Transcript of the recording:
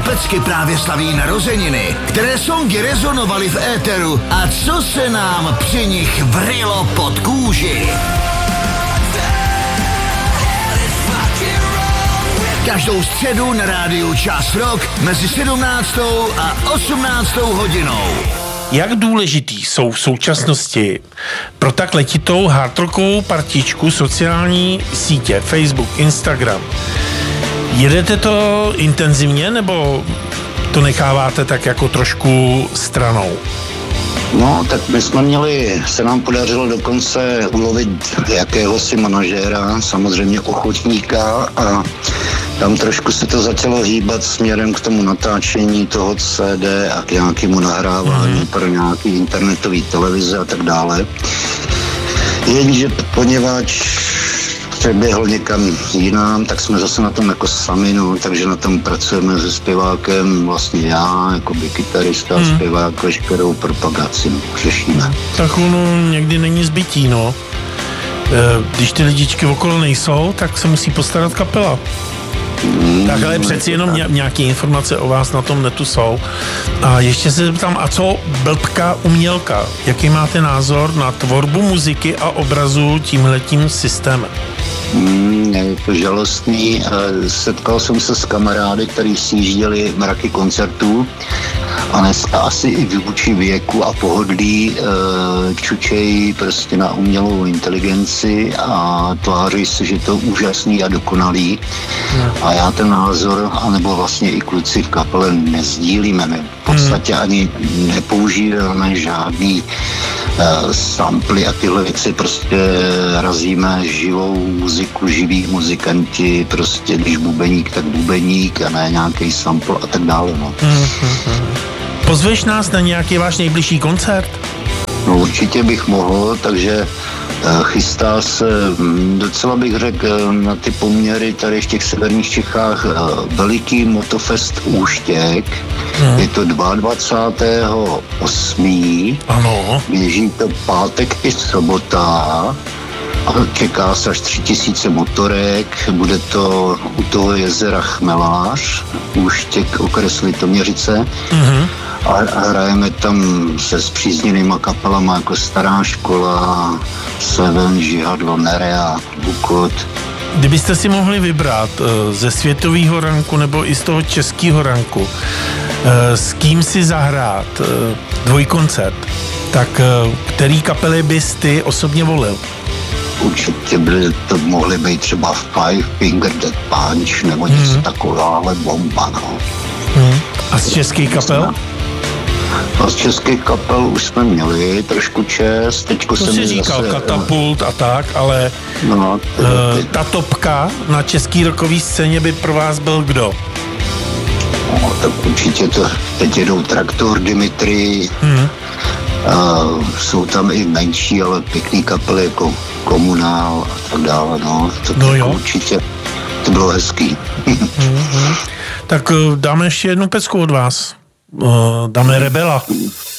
Pecky právě slaví narozeniny. Které songy rezonovaly v éteru a co se nám při nich vrylo pod kůži? Každou středu na rádiu Čas Rock mezi 17. a 18. hodinou. Jak důležitý jsou v současnosti pro tak letitou hardrockovou partičku sociální sítě, Facebook, Instagram? Jedete to intenzivně, nebo to necháváte tak jako trošku stranou? No, tak my jsme se nám podařilo dokonce ulovit jakéhosi manažéra, samozřejmě ochotníka, a tam trošku se to začalo hýbat směrem k tomu natáčení toho CD a k nějakému nahrávání pro nějaký internetový televize a tak dále. Jenže poněvadž přeběhl někam jinam, tak jsme zase na tom jako sami, no, takže na tom pracujeme se zpěvákem, vlastně já, jako by kytarista, zpěvák, veškerou propagaci, no, řešíme. Tak ono někdy není zbytí, no. Když ty lidičky okolo nejsou, tak se musí postarat kapela. Tak ale přeci jenom nějaké informace o vás na tom netu jsou. A ještě se zeptám, a co blbka umělka? Jaký máte názor na tvorbu muziky a obrazu tímhletím systémem? Je to žalostný. Setkal jsem se s kamarády, kteří sjížděli mraky koncertů a dneska asi i vůči věku a pohodlí čučejí prostě na umělou inteligenci a tváří se, že to úžasný a dokonalý. A já ten názor, anebo vlastně i kluci v kapele nezdílíme. My v podstatě ani nepoužíváme žádný samply a tyhle věci, prostě razíme živou muziku, živí muzikanti, prostě když bubeník, tak bubeník a ne nějaký sample a tak dále. No. Pozveš nás na nějaký váš nejbližší koncert? No určitě bych mohl, takže chystá se, docela bych řekl, na ty poměry tady v těch severních Čechách veliký Motofest Úštěk. Je to 22.8. Ano. Běží to pátek i sobota a čeká se až 3000 motorek. Bude to u toho jezera Chmelář, Úštěk, okres Litoměřice. A hrajeme tam se spřízněnýma kapelama jako Stará škola, Seven, Žihadlo, Nerea, Bukot. Kdybyste si mohli vybrat ze světového ranku nebo i z toho českého ranku, s kým si zahrát dvojkoncert, tak který kapely bys ty osobně volil? Určitě by to mohly být třeba Five Finger Death Punch nebo něco takového, ale bomba, no. A z českých kapel? A z českých kapel už jsme měli trošku čest. Teďko to si říkal, zase, Katapult a tak, ale no, ta topka na český rockový scéně by pro vás byl kdo? No, tak určitě to, teď jedou Traktor, Dimitri, jsou tam i menší, ale pěkný kapely jako Komunál a tak dále, no. To jako určitě, to bylo hezký. Tak dáme ještě jednu pecku od vás. Dáme Rebela.